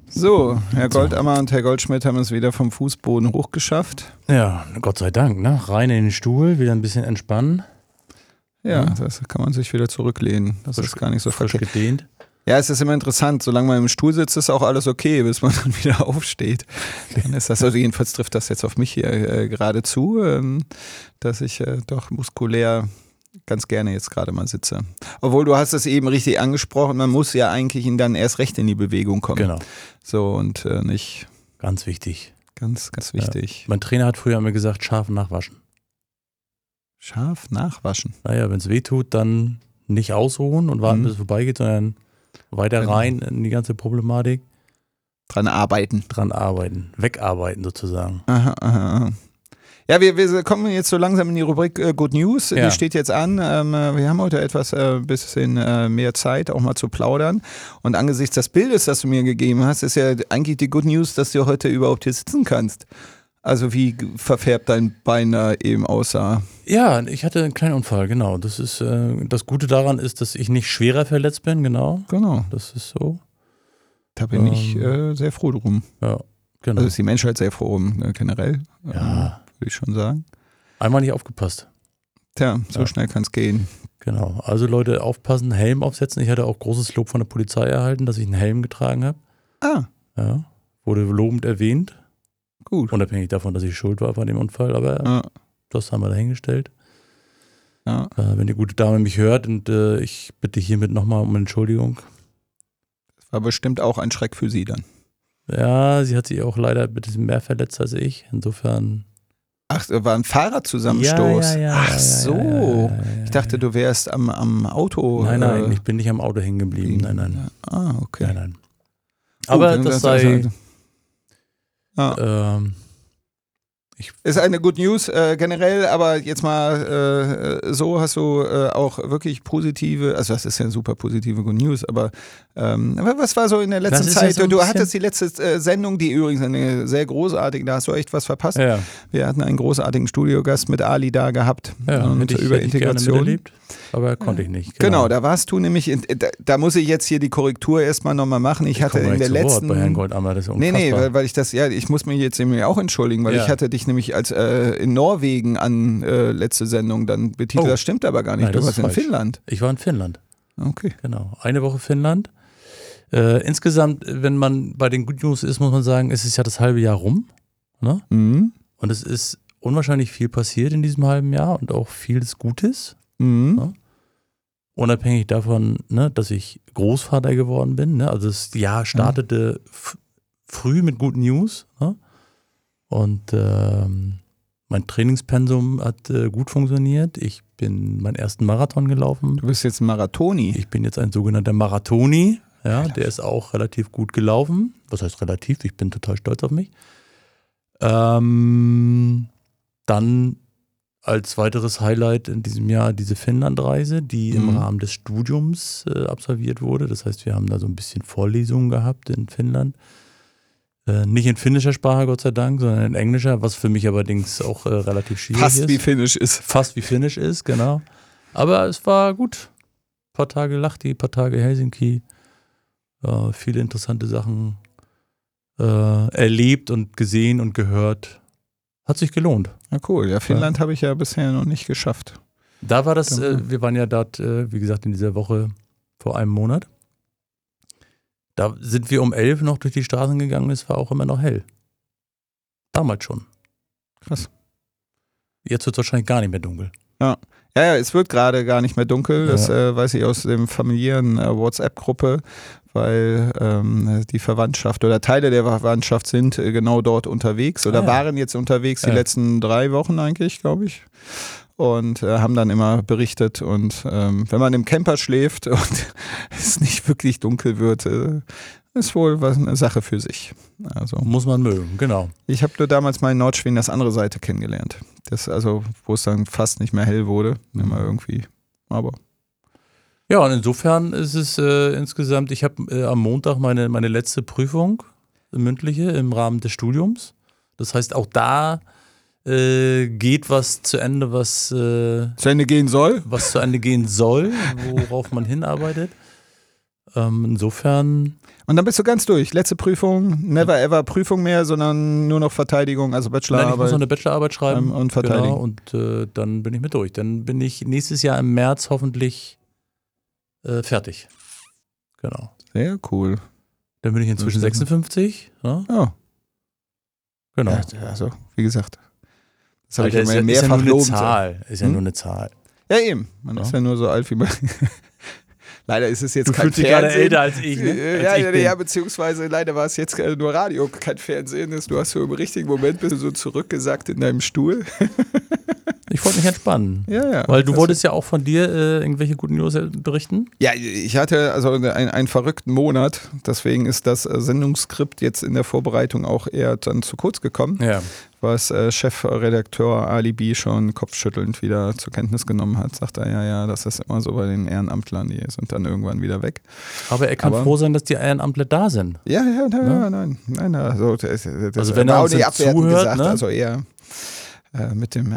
So, Herr Goldammer und Herr Goldschmidt haben es wieder vom Fußboden hochgeschafft. Ja, Gott sei Dank, ne? Rein in den Stuhl, wieder ein bisschen entspannen. Ja, das kann man sich wieder zurücklehnen. Das ist gar nicht so frisch verkehrt. gedehnt. Ja, es ist immer interessant, solange man im Stuhl sitzt, ist auch alles okay, bis man dann wieder aufsteht. Dann ist das, also jedenfalls trifft das jetzt auf mich hier gerade zu, dass ich doch muskulär ganz gerne jetzt gerade mal sitze. Obwohl, du hast es eben richtig angesprochen, man muss ja eigentlich dann erst recht in die Bewegung kommen. Genau. So und nicht... Ganz wichtig. Ganz wichtig. Mein Trainer hat früher immer gesagt, scharf nachwaschen. Scharf nachwaschen? Naja, wenn es weh tut, dann nicht ausruhen und warten, bis es vorbeigeht, sondern weiter rein in die ganze Problematik. Dran arbeiten. Wegarbeiten sozusagen. Aha. Ja, wir kommen jetzt so langsam in die Rubrik Good News. Ja. Die steht jetzt an. Wir haben heute etwas bisschen mehr Zeit, auch mal zu plaudern. Und angesichts des Bildes, das du mir gegeben hast, ist ja eigentlich die Good News, dass du heute überhaupt hier sitzen kannst. Also wie verfärbt dein Bein da eben aussah. Ja, ich hatte einen kleinen Unfall, genau. Das ist das Gute daran ist, dass ich nicht schwerer verletzt bin, genau. Das ist so. Da bin ich sehr froh drum. Ja, genau. Also ist die Menschheit sehr froh drum, generell. Ja. Würde ich schon sagen. Einmal nicht aufgepasst. Tja, so schnell kann es gehen. Genau. Also Leute, aufpassen, Helm aufsetzen. Ich hatte auch großes Lob von der Polizei erhalten, dass ich einen Helm getragen habe. Ja. Wurde lobend erwähnt. Gut. Unabhängig davon, dass ich schuld war bei dem Unfall, aber das haben wir dahingestellt. Ja. Wenn die gute Dame mich hört und ich bitte hiermit nochmal um Entschuldigung. Das war bestimmt auch ein Schreck für sie dann. Ja, sie hat sich auch leider ein bisschen mehr verletzt als ich. Insofern. Ach, war ein Fahrradzusammenstoß? Ja. Ach so. Ja. Ich dachte, du wärst am Auto. Nein, ich bin nicht am Auto hängen geblieben. Nein. Okay. Nein. Aber gut, das sei. Ist eine Good News generell, aber jetzt mal so hast du auch wirklich positive, also das ist ja eine super positive Good News, aber was war so in der letzten Zeit? Ja so du hattest die letzte Sendung, die übrigens eine sehr großartige, da hast du echt was verpasst. Ja. Wir hatten einen großartigen Studiogast mit Ali da gehabt und über Integration. Gerne miterlebt, aber konnte ich nicht. Genau, da warst du nämlich, da muss ich jetzt hier die Korrektur erstmal nochmal machen. Ich hatte in der letzten... bei Herrn Goldammer, das ist unfassbar. Nee, weil ich das, ich muss mich jetzt nämlich auch entschuldigen, weil ich hatte dich nämlich als in Norwegen an letzte Sendung dann betitelt. Das stimmt aber gar nicht. Nein, du warst in Finnland. Ich war in Finnland. Okay. Genau. Eine Woche Finnland. Insgesamt, wenn man bei den Good News ist, muss man sagen, es ist ja das halbe Jahr rum. Ne? Mhm. Und es ist unwahrscheinlich viel passiert in diesem halben Jahr und auch vieles Gutes. Mhm. Ne? Unabhängig davon, ne, dass ich Großvater geworden bin. Ne? Also das Jahr startete früh mit guten News. Ne? Und mein Trainingspensum hat gut funktioniert. Ich bin meinen ersten Marathon gelaufen. Du bist jetzt ein Marathoni. Ich bin jetzt ein sogenannter Marathoni. Ja, der ist auch relativ gut gelaufen. Was heißt relativ? Ich bin total stolz auf mich. Dann als weiteres Highlight in diesem Jahr diese Finnlandreise, die im Rahmen des Studiums absolviert wurde. Das heißt, wir haben da so ein bisschen Vorlesungen gehabt in Finnland. Nicht in finnischer Sprache, Gott sei Dank, sondern in englischer, was für mich allerdings auch relativ schwierig ist. Fast wie Finnisch ist. Fast wie Finnisch ist, genau. Aber es war gut. Ein paar Tage Lahti, ein paar Tage Helsinki. Viele interessante Sachen erlebt und gesehen und gehört. Hat sich gelohnt. Na cool. Ja, Finnland habe ich ja bisher noch nicht geschafft. Da war das, wir waren ja dort, wie gesagt, in dieser Woche vor einem Monat. Da sind wir um 11 noch durch die Straßen gegangen, es war auch immer noch hell. Damals schon. Krass. Jetzt wird es wahrscheinlich gar nicht mehr dunkel. Ja, es wird gerade gar nicht mehr dunkel. Das weiß ich aus dem familiären WhatsApp-Gruppe, weil die Verwandtschaft oder Teile der Verwandtschaft sind genau dort unterwegs oder waren jetzt unterwegs die letzten 3 Wochen eigentlich, glaube ich. Und haben dann immer berichtet und wenn man im Camper schläft und es nicht wirklich dunkel wird, ist wohl eine Sache für sich. Also, muss man mögen, genau. Ich habe nur damals mal in Nordschweden das andere Seite kennengelernt. Das also, wo es dann fast nicht mehr hell wurde, immer irgendwie, aber... Ja, und insofern ist es insgesamt, ich habe am Montag meine letzte Prüfung, mündliche, im Rahmen des Studiums. Das heißt, auch da geht was zu Ende, was zu Ende gehen soll. Was zu Ende gehen soll, worauf man hinarbeitet. Insofern. Und dann bist du ganz durch. Letzte Prüfung, never ever Prüfung mehr, sondern nur noch Verteidigung, also Bachelorarbeit. Nein, ich muss noch eine Bachelorarbeit schreiben. Und verteidigen. Genau, und dann bin ich mit durch. Dann bin ich nächstes Jahr im März hoffentlich fertig. Genau. Sehr cool. Dann bin ich inzwischen 56. Ja? Ja. Genau. Ja, also, wie gesagt. Das habe ich Alter, immer ist ja mehrfach nur eine lobend. Zahl. Ist ja nur eine Zahl. Ja, eben. Man ist ja nur so alt wie man. Leider ist es jetzt Du kein fühlst dich Fernsehen. gerade älter als ich, ne? Ja, beziehungsweise leider war es jetzt nur Radio, kein Fernsehen. Du hast so im richtigen Moment bist du so zurückgesackt in deinem Stuhl. Ich wollte mich entspannen. Ja. Weil du wolltest ja auch von dir irgendwelche guten News berichten. Ja, ich hatte also einen verrückten Monat. Deswegen ist das Sendungsskript jetzt in der Vorbereitung auch eher dann zu kurz gekommen. Ja. Was Chefredakteur Ali B. schon kopfschüttelnd wieder zur Kenntnis genommen hat. Sagt er, ja, das ist immer so bei den Ehrenamtlern, die sind dann irgendwann wieder weg. Aber er kann froh sein, dass die Ehrenamtler da sind. Ja, nein. Also, das also wenn er uns nicht abwertend zuhört, gesagt, ne? also eher mit dem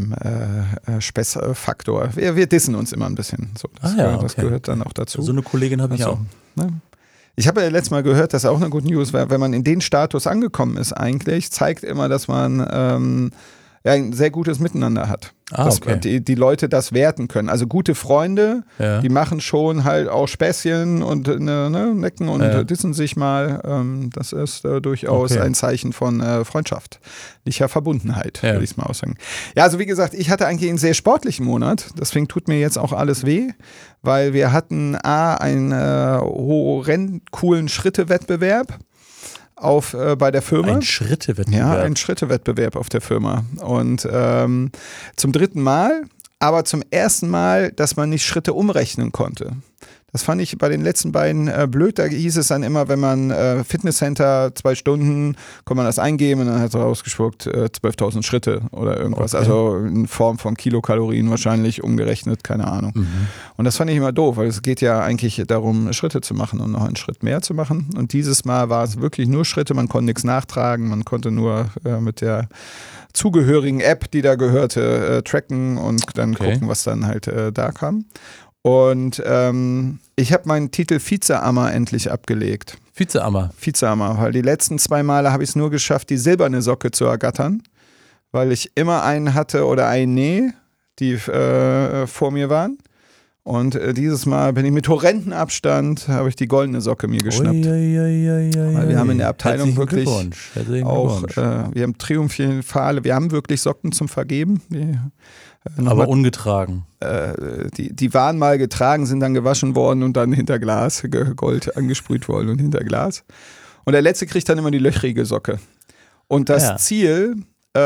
Spessfaktor. Wir dissen uns immer ein bisschen. So, das gehört dann auch dazu. So eine Kollegin habe ich auch. Ne? Ich habe ja letztes Mal gehört, das ist auch eine gute News, weil wenn man in den Status angekommen ist eigentlich, zeigt immer, dass man ein sehr gutes Miteinander hat. Dass die Leute das werten können. Also gute Freunde, die machen schon halt auch Späßchen und necken und dissen sich mal. Das ist durchaus ein Zeichen von freundschaftlicher Verbundenheit, würde ich es mal aussagen. Ja, also wie gesagt, ich hatte eigentlich einen sehr sportlichen Monat. Deswegen tut mir jetzt auch alles weh, weil wir hatten einen horrend coolen Schrittewettbewerb bei der Firma. Ein Schrittewettbewerb. Ja, ein Schrittewettbewerb auf der Firma. Und zum 3. Mal, aber zum ersten Mal, dass man nicht Schritte umrechnen konnte. Das fand ich bei den letzten beiden blöd. Da hieß es dann immer, wenn man Fitnesscenter 2 Stunden, kann man das eingeben und dann hat er rausgespuckt 12.000 Schritte oder irgendwas. Okay. Also in Form von Kilokalorien wahrscheinlich umgerechnet, keine Ahnung. Und das fand ich immer doof, weil es geht ja eigentlich darum, Schritte zu machen und noch einen Schritt mehr zu machen. Und dieses Mal war es wirklich nur Schritte, man konnte nichts nachtragen, man konnte nur mit der zugehörigen App, die da gehörte, tracken und dann gucken, was dann halt da kam. Und ich habe meinen Titel Vizeammer endlich abgelegt. Vizeammer, weil die letzten 2 Male habe ich es nur geschafft, die silberne Socke zu ergattern, weil ich immer einen hatte oder eine, die vor mir waren. Und dieses Mal bin ich mit horrendem Abstand, habe ich die goldene Socke mir geschnappt. Weil wir haben in der Abteilung wirklich auch, wir haben triumphale, wir haben wirklich Socken zum Vergeben. Aber ungetragen. Die waren mal getragen, sind dann gewaschen worden und dann hinter Glas, Gold angesprüht worden und hinter Glas. Und der Letzte kriegt dann immer die löchrige Socke. Und das Ziel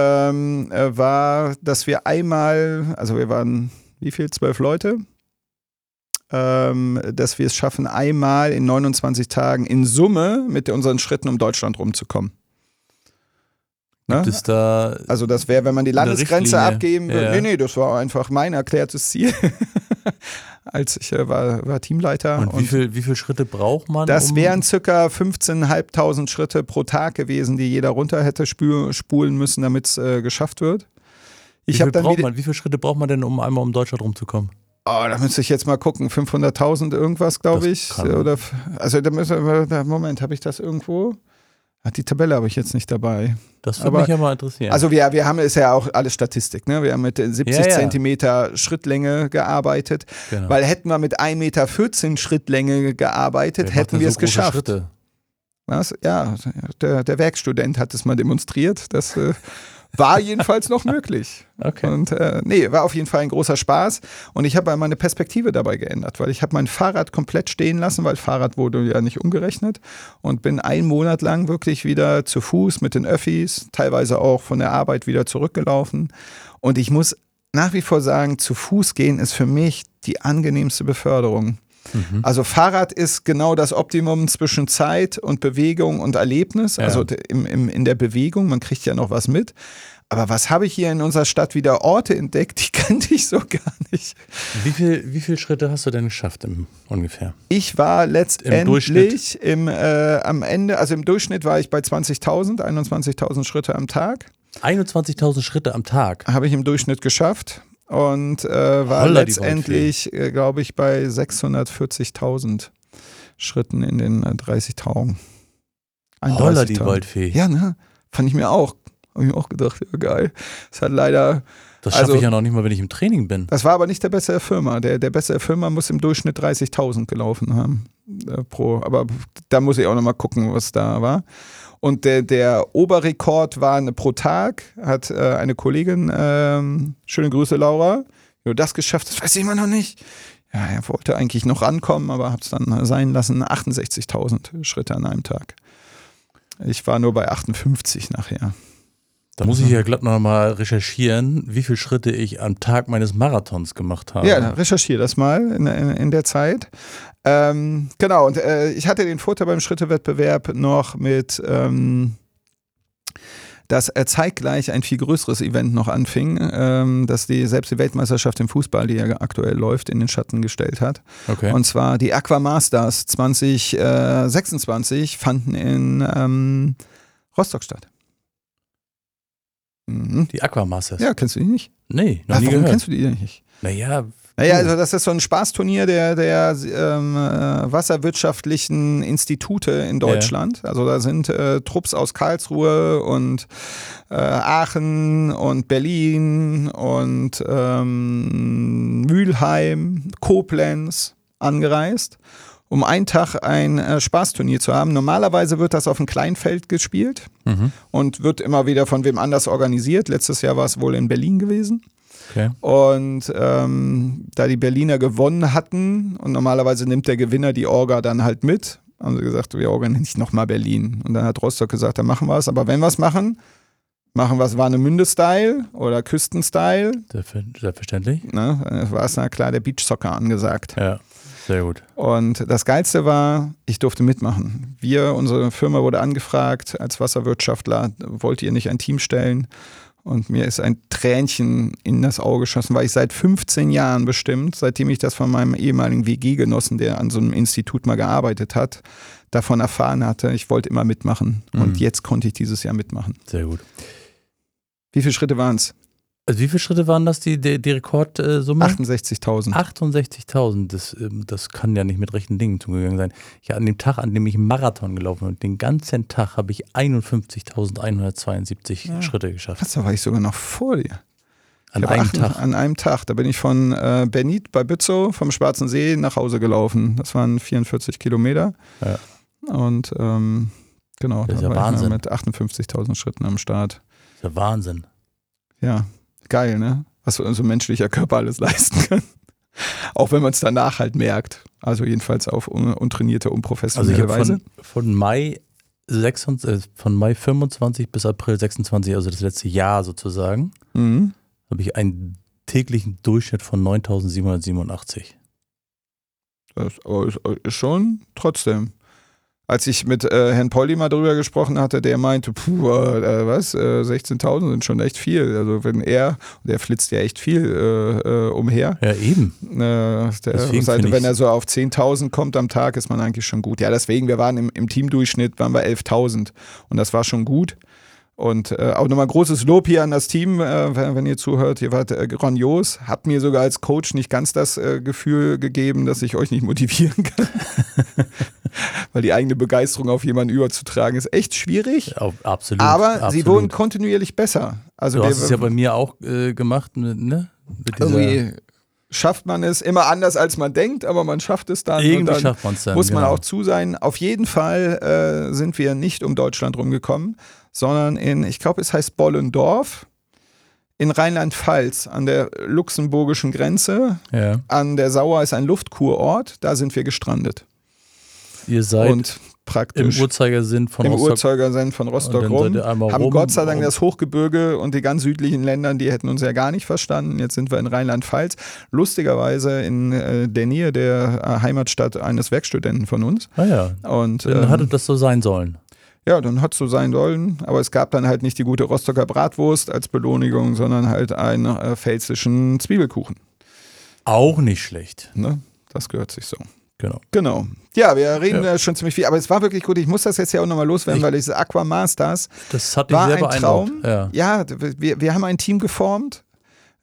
war, dass wir einmal, also wir waren, 12 Leute? Dass wir es schaffen, einmal in 29 Tagen in Summe mit unseren Schritten um Deutschland rumzukommen. Gibt es da also das wäre, wenn man die Landesgrenze abgeben würde. Nee, das war einfach mein erklärtes Ziel, als ich war Teamleiter. Und wie viele Schritte braucht man? Das wären ca. 15.500 Schritte pro Tag gewesen, die jeder runter hätte spulen müssen, damit es geschafft wird. Wie viele Schritte braucht man denn, um einmal um Deutschland rumzukommen? Oh, da müsste ich jetzt mal gucken. 500.000 irgendwas, glaube ich. Oder, also da müssen wir, Moment, habe ich das irgendwo? Die Tabelle habe ich jetzt nicht dabei. Das würde mich ja mal interessieren. Also wir haben, ist ja auch alles Statistik, ne? Wir haben mit 70 Zentimeter Schrittlänge gearbeitet. Genau. Weil hätten wir mit 1,14 Meter Schrittlänge gearbeitet, hätten wir es geschafft. Schritte? Was? Ja, der Werkstudent hat es mal demonstriert. Das war jedenfalls noch möglich. Okay. Und war auf jeden Fall ein großer Spaß. Und ich habe meine Perspektive dabei geändert, weil ich habe mein Fahrrad komplett stehen lassen, weil Fahrrad wurde ja nicht umgerechnet. Und bin 1 Monat lang wirklich wieder zu Fuß mit den Öffis, teilweise auch von der Arbeit wieder zurückgelaufen. Und ich muss nach wie vor sagen, zu Fuß gehen ist für mich die angenehmste Beförderung. Also Fahrrad ist genau das Optimum zwischen Zeit und Bewegung und Erlebnis, also in der Bewegung, man kriegt ja noch was mit. Aber was habe ich hier in unserer Stadt wieder Orte entdeckt, die kannte ich so gar nicht. Wie viel Schritte hast du denn geschafft ungefähr? Ich war letztendlich am Ende, also im Durchschnitt war ich bei 21.000 Schritte am Tag. 21.000 Schritte am Tag? Habe ich im Durchschnitt geschafft. Und war letztendlich, glaube ich, bei 640.000 Schritten in den 30 Tagen. Holla, die Waldfee. Ja, ne? Fand ich mir auch. Habe ich mir auch gedacht, ja geil. Es hat leider... Das schaffe ich ja noch nicht mal, wenn ich im Training bin. Das war aber nicht der Beste der Firma. Der Beste der Firma muss im Durchschnitt 30.000 gelaufen haben. Aber da muss ich auch nochmal gucken, was da war. Und der Oberrekord war pro Tag, hat eine Kollegin, schöne Grüße Laura, nur das geschafft, das weiß ich immer noch nicht. Ja, er wollte eigentlich noch rankommen, aber habe es dann sein lassen, 68.000 Schritte an einem Tag. Ich war nur bei 58 nachher. Da muss ich ja glatt noch mal recherchieren, wie viele Schritte ich am Tag meines Marathons gemacht habe. Ja, recherchiere das mal in der Zeit. Genau, und ich hatte den Vorteil beim Schrittewettbewerb noch mit, dass zeitgleich ein viel größeres Event noch anfing, dass selbst die Weltmeisterschaft im Fußball, die ja aktuell läuft, in den Schatten gestellt hat. Okay. Und zwar die Aqua Masters 2026 fanden in Rostock statt. Die Aquamasters. Ja, kennst du die nicht? Nee, noch nie warum gehört. Kennst du die nicht? Naja, also das ist so ein Spaßturnier der wasserwirtschaftlichen Institute in Deutschland. Ja. Also da sind Trupps aus Karlsruhe und Aachen und Berlin und Mülheim, Koblenz angereist, um einen Tag ein Spaßturnier zu haben. Normalerweise wird das auf einem Kleinfeld gespielt und wird immer wieder von wem anders organisiert. Letztes Jahr war es wohl in Berlin gewesen. Okay. Und da die Berliner gewonnen hatten und normalerweise nimmt der Gewinner die Orga dann halt mit, haben sie gesagt, wir organisieren nicht nochmal Berlin. Und dann hat Rostock gesagt, dann machen wir es. Aber wenn wir es machen wir es Warnemünde-Style oder Küsten-Style. Selbstverständlich. Ne? Dann war es na klar der Beachsoccer angesagt. Ja, sehr gut. Und das Geilste war, ich durfte mitmachen. Unsere Firma wurde angefragt als Wasserwirtschaftler, wollt ihr nicht ein Team stellen? Und mir ist ein Tränchen in das Auge geschossen, weil ich seit 15 Jahren bestimmt, seitdem ich das von meinem ehemaligen WG-Genossen, der an so einem Institut mal gearbeitet hat, davon erfahren hatte, ich wollte immer mitmachen. Und jetzt konnte ich dieses Jahr mitmachen. Sehr gut. Wie viele Schritte waren es? Also wie viele Schritte waren das, die Rekordsumme? 68.000. 68.000, das kann ja nicht mit rechten Dingen zugegangen sein. Ja, an dem Tag, an dem ich einen Marathon gelaufen bin, den ganzen Tag habe ich 51.172 Schritte geschafft. Da war ich sogar noch vor dir. An einem Tag? An einem Tag. Da bin ich von Bernit bei Bützow vom Schwarzen See nach Hause gelaufen. Das waren 44 Kilometer. Ja. Und genau, das ist da ja war Wahnsinn. Ich mit 58.000 Schritten am Start. Das ist ja Wahnsinn. Ja, geil, ne? Was so ein menschlicher Körper alles leisten kann. Auch wenn man es danach halt merkt. Also jedenfalls auf untrainierte, unprofessionelle Weise. Also von Mai 25 bis April 26, also das letzte Jahr sozusagen, habe ich einen täglichen Durchschnitt von 9.787. Das ist schon trotzdem. Als ich mit Herrn Polly mal drüber gesprochen hatte, der meinte, 16.000 sind schon echt viel. Also wenn der flitzt ja echt viel umher. Ja, eben. Wenn er so auf 10.000 kommt am Tag, ist man eigentlich schon gut. Ja, deswegen, wir waren im Teamdurchschnitt, waren wir 11.000 und das war schon gut. Und auch nochmal großes Lob hier an das Team, wenn ihr zuhört, ihr wart grandios. Habt mir sogar als Coach nicht ganz das Gefühl gegeben, dass ich euch nicht motivieren kann. Weil die eigene Begeisterung auf jemanden überzutragen ist echt schwierig. Ja, absolut. Aber sie wurden kontinuierlich besser. Also du hast es ja bei mir auch gemacht, ne? Irgendwie schafft man es immer anders, als man denkt, aber man schafft es dann. Irgendwie und dann schafft man es dann. Muss man auch zu sein. Auf jeden Fall sind wir nicht um Deutschland rumgekommen, sondern ich glaube, es heißt Bollendorf, in Rheinland-Pfalz, an der luxemburgischen Grenze. Ja. An der Sauer ist ein Luftkurort, da sind wir gestrandet. Ihr seid und praktisch im Uhrzeigersinn von Rostock rum. Haben Gott sei Dank das Hochgebirge und die ganz südlichen Länder, die hätten uns ja gar nicht verstanden. Jetzt sind wir in Rheinland-Pfalz. Lustigerweise in der Nähe der Heimatstadt eines Werkstudenten von uns. Ah ja. Und dann hatte das so sein sollen. Ja, dann hat es so sein sollen. Aber es gab dann halt nicht die gute Rostocker Bratwurst als Belohnung, sondern halt einen pfälzischen Zwiebelkuchen. Auch nicht schlecht. Ne? Das gehört sich so. Genau. Ja, wir reden schon ziemlich viel, aber es war wirklich gut. Ich muss das jetzt ja auch nochmal loswerden, weil diese Aqua Masters das hat dich sehr beeindruckt. Traum. Ja, wir haben ein Team geformt.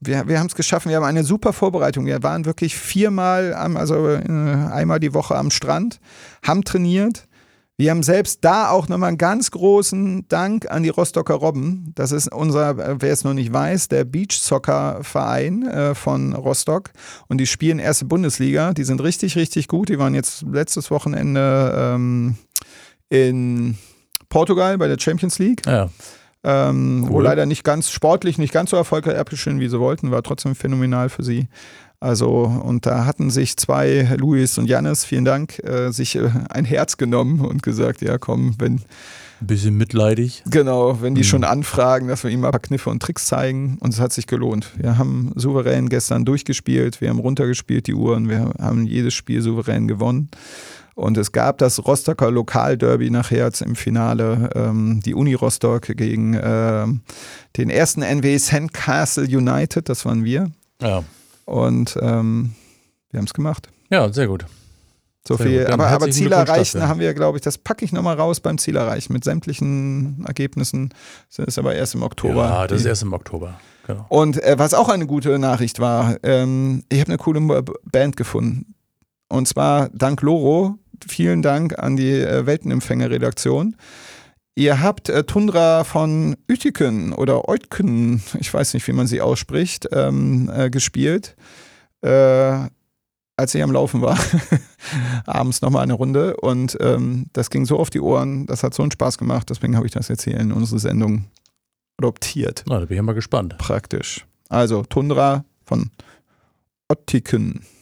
wir haben es geschaffen, wir haben eine super Vorbereitung. Wir waren wirklich einmal die Woche am Strand, haben trainiert. Wir haben selbst da auch nochmal einen ganz großen Dank an die Rostocker Robben. Das ist unser, wer es noch nicht weiß, der Beachsoccer-Verein von Rostock. Und die spielen erste Bundesliga. Die sind richtig, richtig gut. Die waren jetzt letztes Wochenende in Portugal bei der Champions League. Ja. Cool. Wo leider nicht ganz sportlich, nicht ganz so erfolgreich abgeschnitten, wie sie wollten, war trotzdem phänomenal für sie. Also, und da hatten sich zwei, Luis und Jannis, vielen Dank, sich ein Herz genommen und gesagt, ja komm, wenn... Ein bisschen mitleidig. Genau, wenn die schon anfragen, dass wir ihnen mal ein paar Kniffe und Tricks zeigen, und es hat sich gelohnt. Wir haben souverän gestern durchgespielt, wir haben runtergespielt die Uhren, wir haben jedes Spiel souverän gewonnen. Und es gab das Rostocker Lokalderby nachher im Finale, die Uni Rostock gegen den ersten NW Sandcastle United, das waren wir. Ja. Und wir haben es gemacht. Ja, sehr gut. So sehr viel. gut. Aber Ziel erreichen dafür. haben wir, glaube ich, das packe ich nochmal raus beim Ziel erreichen. Mit sämtlichen Ergebnissen. Das ist aber erst im Oktober. Ja, das ist erst im Oktober. Genau. Und was auch eine gute Nachricht war, ich habe eine coole Band gefunden. Und zwar dank Loro. Vielen Dank an die Weltenempfänger-Redaktion. Ihr habt Tundra von Uetiken oder Eutken, ich weiß nicht, wie man sie ausspricht, gespielt, als ich am Laufen war. Abends nochmal eine Runde. Und das ging so auf die Ohren, das hat so einen Spaß gemacht. Deswegen habe ich das jetzt hier in unsere Sendung adoptiert. Na, da bin ich ja mal gespannt. Praktisch. Also Tundra von Eutken.